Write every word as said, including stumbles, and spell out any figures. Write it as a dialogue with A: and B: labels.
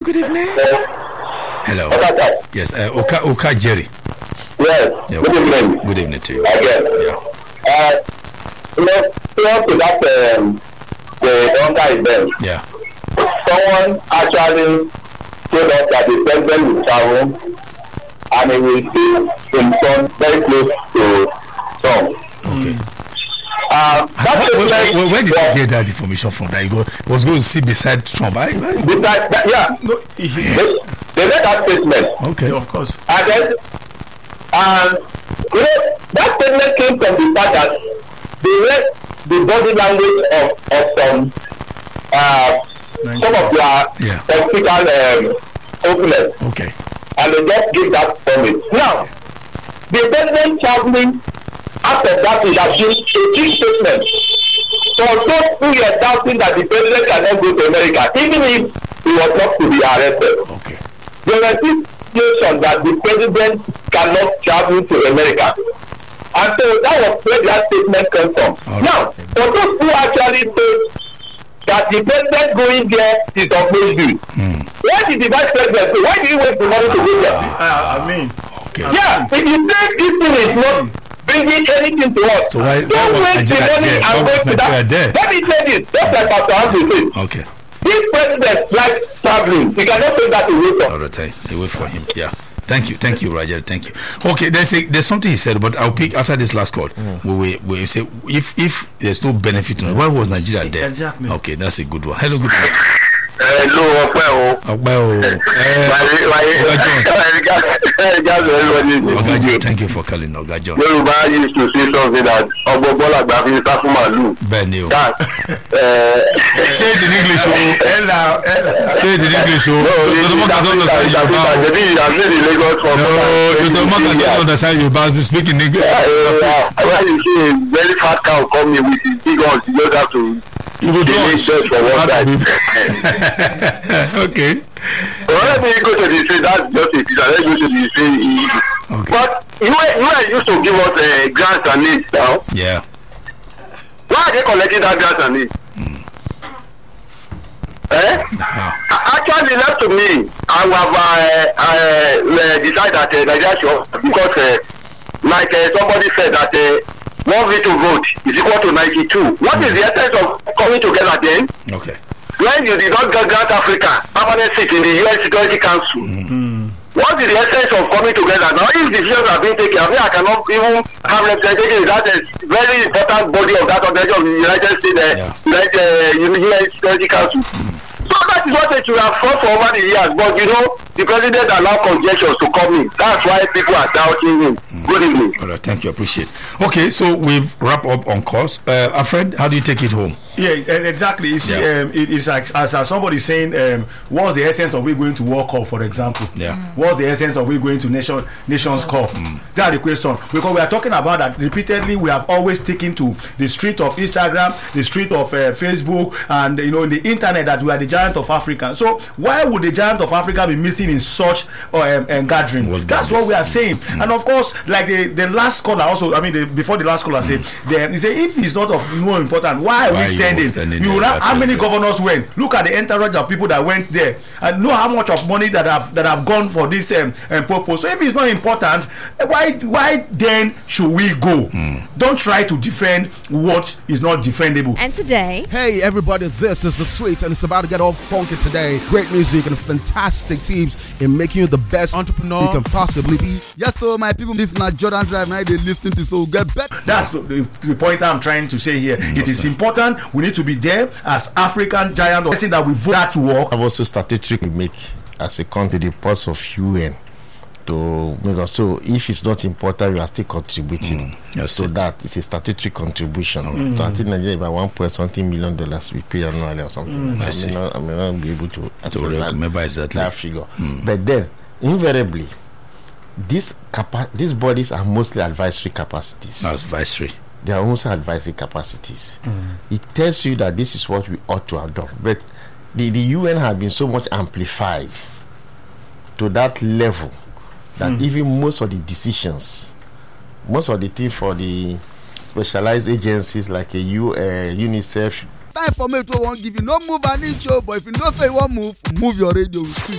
A: good evening. Hello. Yes, uh, Oka Oka Jerry.
B: Yes.
A: Yeah,
B: good evening.
A: Good evening to you.
B: Again.
A: Yeah.
B: Uh, you know, prior to that, um, the Donga event.
A: Yeah.
B: Someone actually told us that the president will travel and he will see his son very close to Trump.
A: Okay.
B: Uh, that
A: where, where, where, where did
B: was,
A: you get that information from? That you go was going to sit beside Trump? I, I,
B: beside that, yeah.
C: No, he,
B: they, they made that statement.
A: Okay.
C: of course.
B: And then, and you know, that statement came from the fact that they read the body language of, of some uh, some of their
A: yeah.
B: political um, opponents.
A: Okay.
B: And they just give that promise. Now, the president traveling after that is has been a key statement. So those who are doubting that the president cannot go to America, even if he was not to be arrested.
A: Okay.
B: There is this situation that the president cannot travel to America. And so that was where that statement came from.
A: Right.
B: Now, for those who actually say that the president going there is of no use,
A: Mm.
B: why did the vice president say, why did he wait for money to go there?
C: Uh, I mean,
A: Okay.
B: Yeah, if you say this thing is not bringing anything to us,
A: So why- why
B: don't
A: was
B: waste the
A: Nigeria
B: money
A: there?
B: and
A: Why
B: go
A: was
B: to
A: Nigeria
B: that.
A: there?
B: Let me say this, just like Pastor Andrew said,
A: Okay.
B: this president likes traveling. He cannot take that away from.
A: All right. I wait for him. Yeah. Thank you, thank you, Roger. Thank you. Okay, there's a, there's something he said, but I'll pick after this last call. Mm. We we we say if if there's no benefit, why was Nigeria there?
C: Exactly.
A: Okay, that's a good one. Hello, good one.
B: Hello, ọpẹ́ o.
A: Ọpẹ́ o. Ọ̀gá John, thank you for calling, Ọ̀gá John.
B: Yorùbá used to say something that ọgbọgbọ́n làgbà fi ń sá fún màlúù.
A: Bẹ́ẹ̀ni o.
B: That
A: Say it in English o.
C: Ella, Ella.
A: Say it in English o.
B: no,
A: Totomoka don't understand Yoruba o. No, Totomoka don't understand Yoruba. Speak in English.
B: When you see a very fat cow coming with his big horns, you just have to.
A: You go
B: They
A: do
B: need search for one side.
A: Okay.
B: Well, let me go to the street. That's just it. Let's go to the street.
A: Okay.
B: But you were, you were used to give us uh, grants and needs now.
A: Yeah.
B: Why are they collecting that grants and needs?
A: Mm.
B: Eh?
A: Uh-huh.
B: Actually, left to me, I have uh, uh, decided that uh, Nigeria should, because uh, like uh, somebody said that uh, one veto vote is equal to ninety-two. What mm. is the essence of coming together then?
A: Okay.
B: When you did not grant Africa permanent seat in the U N Security Council,
A: Mm-hmm.
B: what is the essence of coming together? Now, if decisions are being taken, I mean, I cannot even have representation in that uh, very important body of that organization of the United States, uh,
A: Yeah.
B: United uh, U N Security Council. Mm. So that is what they should have fought for over the years. But you know, the president allowed conjectures to come in. That's why people are doubting him. Mm. Good evening.
A: All right, thank you, appreciate. Okay, so we've wrapped up on course. Uh, Alfred, how do you take it home?
C: Yeah, exactly. You see,
A: Yeah.
C: um, it, it's like as, as somebody saying, um, what's the essence of we going to World Cup, for example?
A: Yeah.
C: What's the essence of we going to Nation Nations Cup? Mm. That's the question. Because we are talking about that repeatedly. We have always taken to the street of Instagram, the street of uh, Facebook, and you know, the internet that we are the giant of Africa. So why would the giant of Africa be missing in such uh, um, um, gathering?
A: What
C: That's what we are saying. Mm. And of course, like the, the last caller also, I mean, the, before the last caller mm. said, the, he said, if it's not of no important, why are
A: Why
C: we sending? You will have how many governors went? Look at the entourage of people that went there, and know how much of money that have that have gone for this um, um, purpose. So if it's not important, why why then should we go? Mm. Don't try to defend what is not defendable.
D: And today,
E: hey everybody, this is The Sweet, and it's about to get all funky today. Great music and fantastic teams in making you the best entrepreneur you can possibly be.
F: Yes, so my people, this is not Jordan Drive. Now they listen to so get better.
C: That's the, the point I'm trying to say here. Mm, it is important. We need to be there as African giant. I think that we vote that work.
G: I've also started to make as a country the purse of U N to make us. So if it's not important, we are still contributing. Mm, yes, so that is a statutory contribution. Mm. So I think Nigeria about one point something million dollars we pay annually or something. Mm, I, I may not, I may not be able to, to
A: remember exactly
G: that figure. Mm. But then invariably, these capa- these bodies are mostly advisory capacities.
A: Advisory.
G: They are also advisory capacities. Mm. It tells you that this is what we ought to have done. But the, the U N has been so much amplified to that level that mm. even most of the decisions, most of the things for the specialized agencies like a U, uh, UNICEF.
F: Time for me to won't give you no move an inch, but if you don't say one move, move your radio.